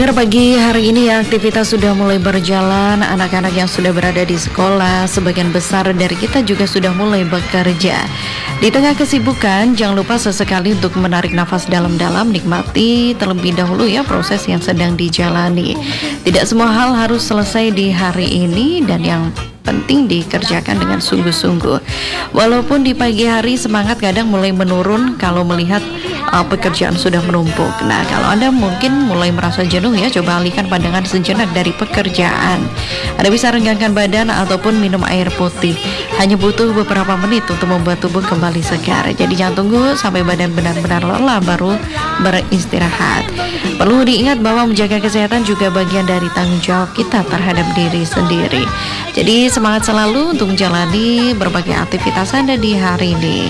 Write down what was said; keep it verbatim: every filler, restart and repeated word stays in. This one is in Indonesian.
Pagi hari ini ya, aktivitas sudah mulai berjalan. Anak-anak yang sudah berada di sekolah, sebagian besar dari kita juga sudah mulai bekerja. Di tengah kesibukan, jangan lupa sesekali untuk menarik nafas dalam-dalam, nikmati terlebih dahulu ya proses yang sedang dijalani. Tidak semua hal harus selesai di hari ini, dan yang penting dikerjakan dengan sungguh-sungguh. Walaupun di pagi hari semangat kadang mulai menurun kalau melihat uh, pekerjaan sudah menumpuk. Nah, kalau Anda mungkin mulai merasa jenuh ya, coba alihkan pandangan sejenak dari pekerjaan. Anda bisa renggangkan badan ataupun minum air putih. Hanya butuh beberapa menit untuk membuat tubuh kembali segar. Jadi jangan tunggu sampai badan benar-benar lelah baru beristirahat. Perlu diingat bahwa menjaga kesehatan juga bagian dari tanggung jawab kita terhadap diri sendiri. Jadi semangat selalu untuk menjalani berbagai aktivitas Anda di hari ini.